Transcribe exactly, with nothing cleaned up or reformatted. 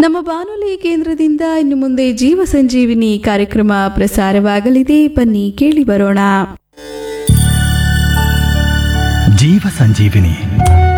ನಮ್ಮ ಬಾನುಲಿ ಕೇಂದ್ರದಿಂದ ಇನ್ನು ಮುಂದೆ ಜೀವ ಸಂಜೀವಿನಿ ಕಾರ್ಯಕ್ರಮ ಪ್ರಸಾರವಾಗಲಿದೆ. ಬನ್ನಿ ಕೇಳಿ ಬರೋಣ. ಜೀವ ಸಂಜೀವಿನಿ